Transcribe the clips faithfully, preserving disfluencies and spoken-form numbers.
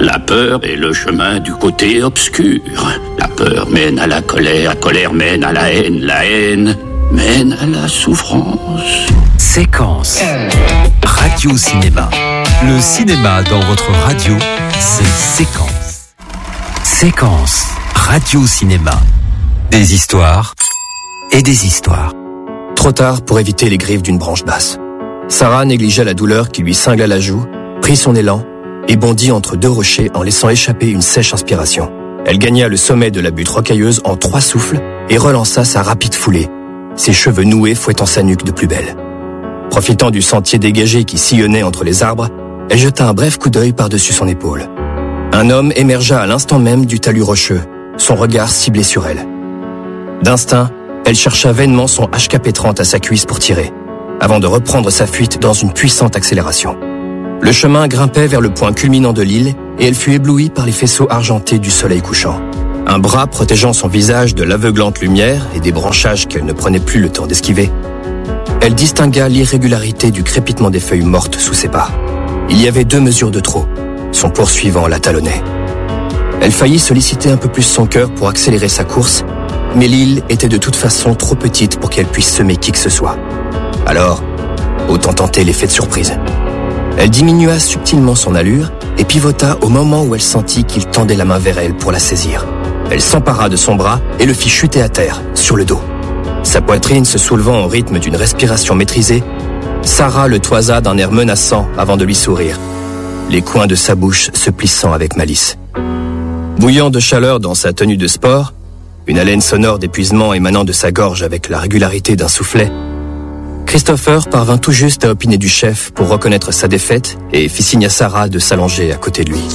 La peur est le chemin du côté obscur. La peur mène à la colère, la colère mène à la haine, la haine mène à la souffrance. Séquence. Radio Cinéma. Le cinéma dans votre radio, c'est Séquence. Séquence. Radio Cinéma. Des histoires et des histoires. Trop tard pour éviter les griffes d'une branche basse. Sarah négligea la douleur qui lui cingla la joue, prit son élan et bondit entre deux rochers en laissant échapper une sèche inspiration. Elle gagna le sommet de la butte rocailleuse en trois souffles et relança sa rapide foulée, ses cheveux noués fouettant sa nuque de plus belle. Profitant du sentier dégagé qui sillonnait entre les arbres, elle jeta un bref coup d'œil par-dessus son épaule. Un homme émergea à l'instant même du talus rocheux, son regard ciblé sur elle. D'instinct, elle chercha vainement son H K P trente à sa cuisse pour tirer, avant de reprendre sa fuite dans une puissante accélération. Le chemin grimpait vers le point culminant de l'île et elle fut éblouie par les faisceaux argentés du soleil couchant. Un bras protégeant son visage de l'aveuglante lumière et des branchages qu'elle ne prenait plus le temps d'esquiver. Elle distingua l'irrégularité du crépitement des feuilles mortes sous ses pas. Il y avait deux mesures de trop. Son poursuivant la talonnait. Elle faillit solliciter un peu plus son cœur pour accélérer sa course, mais l'île était de toute façon trop petite pour qu'elle puisse semer qui que ce soit. Alors, autant tenter l'effet de surprise. Elle diminua subtilement son allure et pivota au moment où elle sentit qu'il tendait la main vers elle pour la saisir. Elle s'empara de son bras et le fit chuter à terre, sur le dos. Sa poitrine se soulevant au rythme d'une respiration maîtrisée, Sarah le toisa d'un air menaçant avant de lui sourire, les coins de sa bouche se plissant avec malice. Bouillant de chaleur dans sa tenue de sport, une haleine sonore d'épuisement émanant de sa gorge avec la régularité d'un soufflet, Christopher parvint tout juste à opiner du chef pour reconnaître sa défaite et fit signe à Sarah de s'allonger à côté de lui.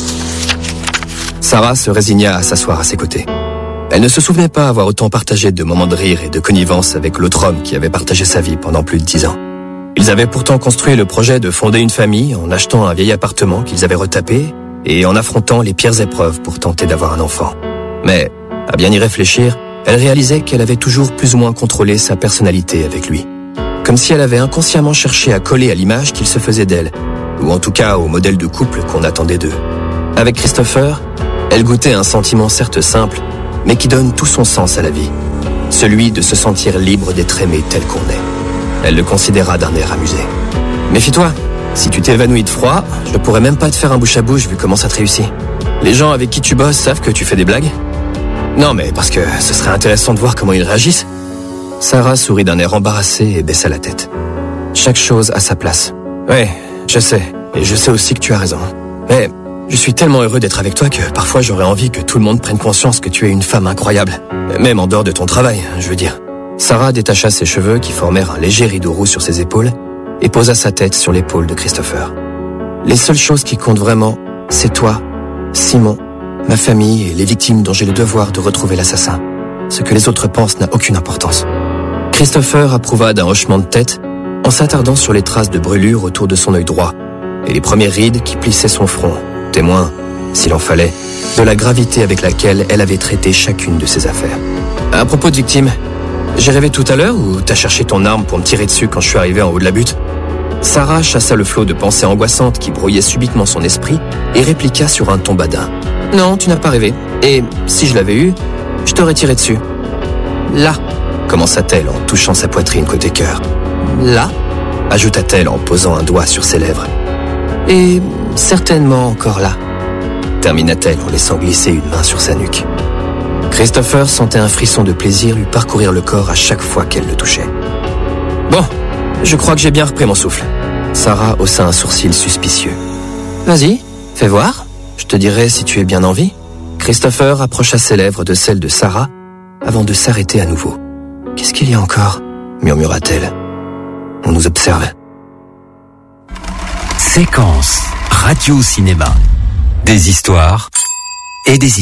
Sarah se résigna à s'asseoir à ses côtés. Elle ne se souvenait pas avoir autant partagé de moments de rire et de connivence avec l'autre homme qui avait partagé sa vie pendant plus de dix ans. Ils avaient pourtant construit le projet de fonder une famille en achetant un vieil appartement qu'ils avaient retapé et en affrontant les pires épreuves pour tenter d'avoir un enfant. Mais, à bien y réfléchir, elle réalisait qu'elle avait toujours plus ou moins contrôlé sa personnalité avec lui. Comme si elle avait inconsciemment cherché à coller à l'image qu'il se faisait d'elle, ou en tout cas au modèle de couple qu'on attendait d'eux. Avec Christopher, elle goûtait un sentiment certes simple, mais qui donne tout son sens à la vie. Celui de se sentir libre d'être aimé tel qu'on est. Elle le considéra d'un air amusé. Méfie-toi, si tu t'évanouis de froid, je ne pourrais même pas te faire un bouche à bouche vu comment ça te réussit. Les gens avec qui tu bosses savent que tu fais des blagues? Non, mais parce que ce serait intéressant de voir comment ils réagissent. Sarah sourit d'un air embarrassé et baissa la tête. Chaque chose a sa place. Ouais, je sais, et je sais aussi que tu as raison. Mais je suis tellement heureux d'être avec toi que parfois j'aurais envie que tout le monde prenne conscience que tu es une femme incroyable. Même en dehors de ton travail, je veux dire. Sarah détacha ses cheveux qui formèrent un léger rideau roux sur ses épaules et posa sa tête sur l'épaule de Christopher. Les seules choses qui comptent vraiment, c'est toi, Simon, ma famille et les victimes dont j'ai le devoir de retrouver l'assassin. Ce que les autres pensent n'a aucune importance. Christopher approuva d'un hochement de tête en s'attardant sur les traces de brûlure autour de son œil droit et les premières rides qui plissaient son front, témoin, s'il en fallait, de la gravité avec laquelle elle avait traité chacune de ses affaires. À propos de victimes, j'ai rêvé tout à l'heure ou t'as cherché ton arme pour me tirer dessus quand je suis arrivé en haut de la butte? Sarah chassa le flot de pensées angoissantes qui brouillaient subitement son esprit et répliqua sur un ton badin. Non, tu n'as pas rêvé. Et si je l'avais eu, je t'aurais tiré dessus. Là, commença-t-elle en touchant sa poitrine côté cœur. Là, ajouta-t-elle en posant un doigt sur ses lèvres. Et certainement encore là, termina-t-elle en laissant glisser une main sur sa nuque. Christopher sentait un frisson de plaisir lui parcourir le corps à chaque fois qu'elle le touchait. Bon, je crois que j'ai bien repris mon souffle. Sarah haussa un sourcil suspicieux. Vas-y, fais voir, je te dirai si tu es bien en vie. Christopher approcha ses lèvres de celles de Sarah avant de s'arrêter à nouveau. Qu'est-ce qu'il y a encore? Murmura-t-elle. On nous observe. Séquence Radio Cinéma. Des histoires et des histoires.